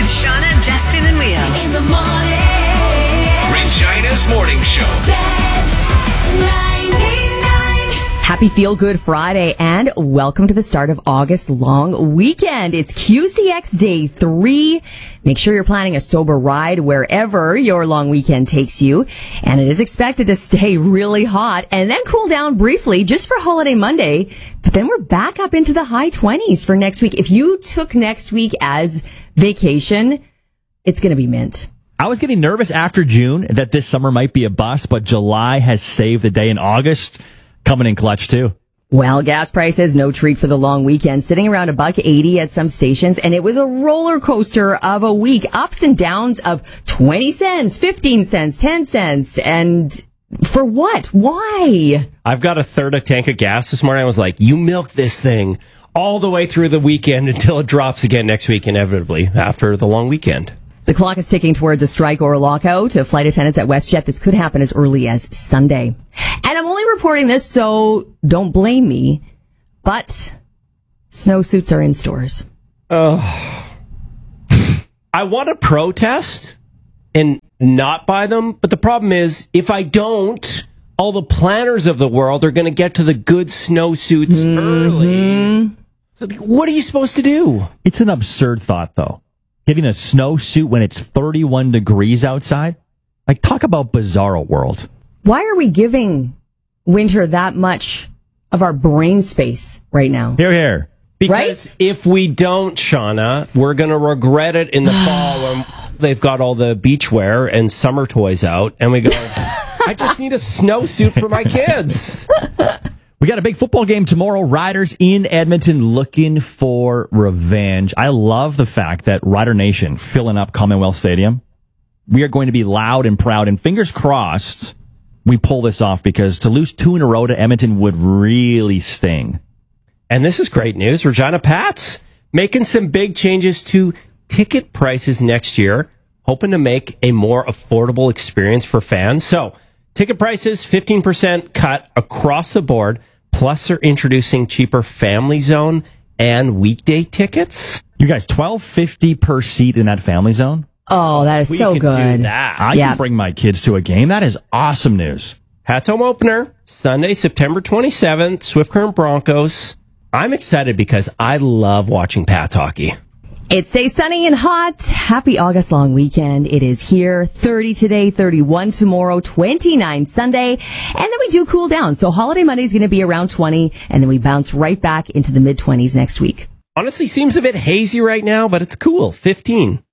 with Shauna, Justin, and Wheels. In the morning. Regina's Morning Show. Happy Feel Good Friday and welcome to the start of August long weekend. It's QCX Day 3. Make sure you're planning a sober ride wherever your long weekend takes you. And it is expected to stay really hot and then cool down briefly just for Holiday Monday. But then we're back up into the high 20s for next week. If you took next week as vacation, it's going to be mint. I was getting nervous after June that this summer might be a bust, but July has saved the day, in August coming in clutch too. Well, gas prices, no treat for the long weekend, sitting around $1.80 at some stations, and it was a roller coaster of a week. Ups and downs of 20 cents, 15 cents, 10 cents, and for what? Why? I've got a third of tank of gas this morning. I was like, you milk this thing all the way through the weekend until it drops again next week, inevitably, after the long weekend. The clock is ticking towards a strike or a lockout of flight attendants at WestJet. This could happen as early as Sunday. And I'm only reporting this, so don't blame me, but snowsuits are in stores. I want to protest and not buy them, but the problem is, if I don't, all the planners of the world are going to get to the good snowsuits early. What are you supposed to do? It's an absurd thought, though. Getting a snowsuit when it's 31 degrees outside? Like, talk about bizarro world. Why are we giving winter that much of our brain space right now? Here, here. Because if we don't, Shauna, we're going to regret it in the fall when they've got all the beachwear and summer toys out, and we go, I just need a snowsuit for my kids. We got a big football game tomorrow. Riders in Edmonton looking for revenge. I love the fact that Rider Nation filling up Commonwealth Stadium. We are going to be loud and proud, and fingers crossed we pull this off, because to lose 2 in a row to Edmonton would really sting. And this is great news. Regina Pats making some big changes to ticket prices next year, hoping to make a more affordable experience for fans. So, ticket prices, 15% cut across the board. Plus, they're introducing cheaper Family Zone and weekday tickets. You guys, $12.50 per seat in that Family Zone? Oh, that is so good. Do that. I can bring my kids to a game. That is awesome news. Pat's home opener, Sunday, September 27th, Swift Current Broncos. I'm excited because I love watching Pat's hockey. It stays sunny and hot. Happy August long weekend. It is here. 30 today, 31 tomorrow, 29 Sunday. And then we do cool down. So Holiday Monday is going to be around 20, and then we bounce right back into the mid-20s next week. Honestly, seems a bit hazy right now, but it's cool. 15.